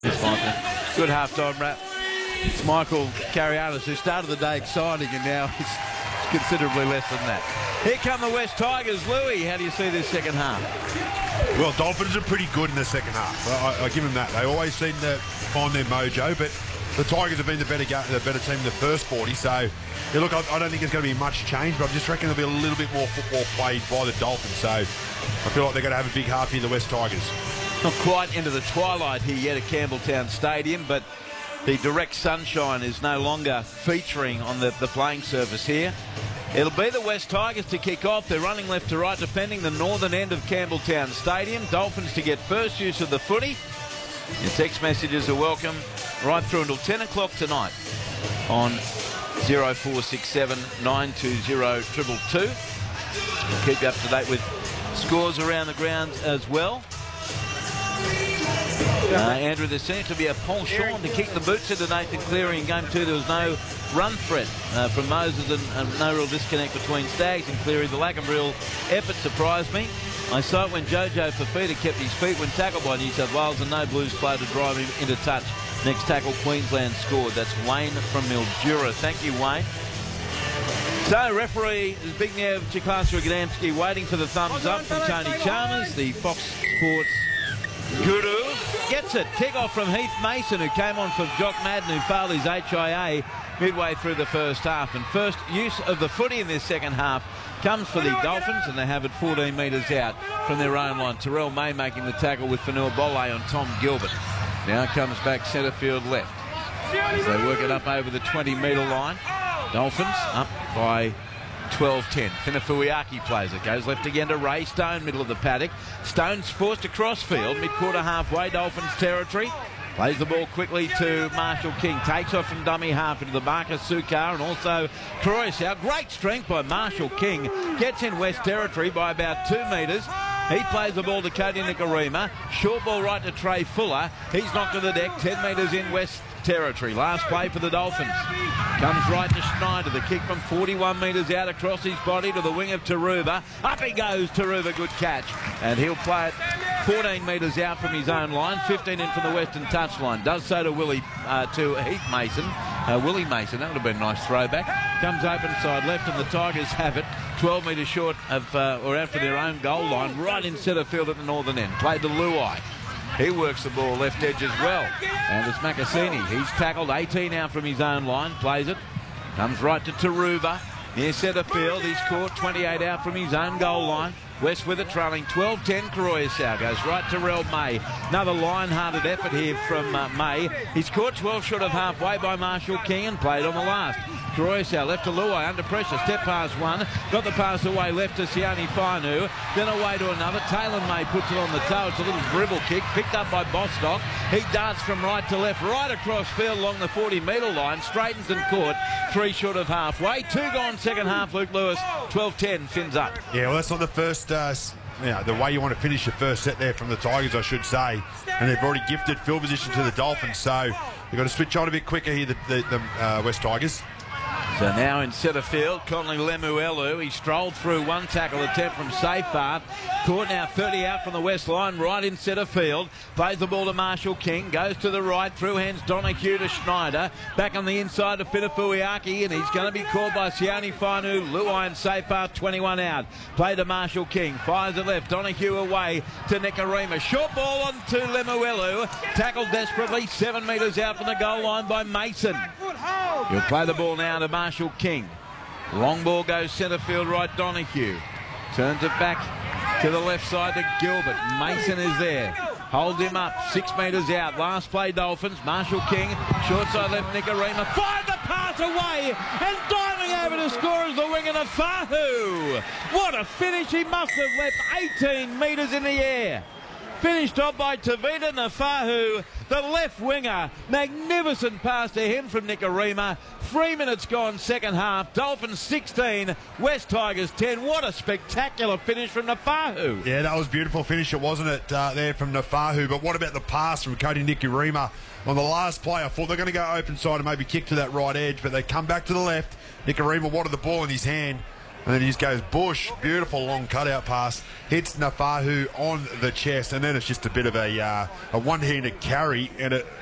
Yes, Michael. Good half-time wrap. It's Michael Carianis, who started the day exciting and now it's considerably less than that. Here come the West Tigers. Louis, how do you see this second half? Well, Dolphins are pretty good in the second half. I give them that. They always seem to find their mojo, but the Tigers have been the better team in the first 40. So, yeah, look, I don't think there's going to be much change, but I just reckon there'll be a little bit more football played by the Dolphins. So, I feel like they're going to have a big half here, the West Tigers. Not quite into the twilight here yet at Campbelltown Stadium, but the direct sunshine is no longer featuring on the playing surface here. It'll be the West Tigers to kick off. They're running left to right, defending the northern end of Campbelltown Stadium. Dolphins to get first use of the footy. Your text messages are welcome right through until 10 o'clock tonight on 0467 920 222. We'll keep you up to date with scores around the ground as well. Andrew, there seems to be a Paul Shawn to kick the boots into Nathan Cleary in game 2. There was no run threat from Moses and no real disconnect between Staggs and Cleary. The lack of real effort surprised me. I saw it when Jojo Fafita kept his feet when tackled by New South Wales and no Blues player to drive him into touch. Next tackle, Queensland scored. That's Wayne from Mildura. Thank you, Wayne. So, referee Zbigniew Chiklastra-Gadamski waiting for the thumbs up from Tony Chalmers, the Fox Sports guru. Gets it. Kick-off from Heath Mason, who came on for Jock Madden, who failed his HIA midway through the first half. And first use of the footy in this second half comes for the Dolphins, and they have it 14 metres out from their own line. Terrell May making the tackle with Fanua Bole on Tom Gilbert. Now comes back centre field left. As they work it up over the 20-metre line. Dolphins up by 12-10. Finafuiaki plays it. Goes left again to Ray Stone, middle of the paddock. Stone's forced across field, mid-quarter halfway, Dolphins territory. Plays the ball quickly to Marshall King. Takes off from dummy half into the Marcus Sukar and also Croissau. Great strength by Marshall King. Gets in West territory by about 2 metres. He plays the ball to Cody Nikorima. Short ball right to Trey Fuller. He's knocked to the deck, 10 metres in West territory. Last play for the Dolphins. Comes right to Schneider. The kick from 41 metres out across his body to the wing of Taruva. Up he goes, Taruva. Good catch. And he'll play it 14 metres out from his own line, 15 in from the western touchline. Does so to Heath Mason. Willie Mason, that would have been a nice throwback. Comes open side left, and the Tigers have it 12 metres short of, or out for their own goal line, right in centre field at the northern end. Played to Luai. He works the ball left edge as well. And it's Makasini. He's tackled 18 out from his own line. Plays it. Comes right to Taruva. Near centre field. He's caught 28 out from his own goal line. West with it, trailing 12-10. Croissau goes right to Terrell May. Another line-hearted effort here from May. He's caught 12 short of halfway by Marshall King and played on the last. Croissau left to Luai under pressure. Step past one. Got the pass away left to Sione Fainu. Then away to another. Taylor May puts it on the toe. It's a little dribble kick. Picked up by Bostock. He darts from right to left. Right across field along the 40-metre line. Straightens and caught. 3 short of halfway. 2 gone second half. Luke Lewis. 12-10. Fins up. Yeah, well, that's not the first... the way you want to finish your first set there from the Tigers, I should say. And they've already gifted field position to the Dolphins, so you've got to switch on a bit quicker here, the West Tigers. So now in centre field, Conley Lemuelu. He strolled through one tackle attempt from Safepath. Caught now 30 out from the west line, right in centre field. Plays the ball to Marshall King. Goes to the right, through hands Donahue to Schneider. Back on the inside to Finafuiaki, and he's going to be called by Sione Fainu. Luai and Safepath, 21 out. Play to Marshall King. Fires it left. Donahue away to Nikorima. Short ball on to Lemuelu. Tackled desperately, 7 metres out from the goal line by Mason. He'll play the ball now to Marshall King. Long ball goes centre field right, Donahue. Turns it back to the left side to Gilbert. Mason is there. Holds him up, 6 metres out. Last play, Dolphins. Marshall King, short side left, Nikorima. Fired the pass away, and diving over to score is the winger of Fahu. What a finish. He must have left 18 metres in the air. Finished off by Tavita Nafahu, the left winger. Magnificent pass to him from Nikorima. 3 minutes gone second half. Dolphins 16, West Tigers 10. What a spectacular finish from Nafahu. Yeah, that was a beautiful finish, wasn't it, there from Nafahu. But what about the pass from Cody Nikorima on the last play? I thought they're going to go open side and maybe kick to that right edge, but they come back to the left. Nikorima wanted the ball in his hand. And then he just goes Bush, beautiful long cutout pass, hits Nafahu on the chest, and then it's just a bit of a one-handed carry, and it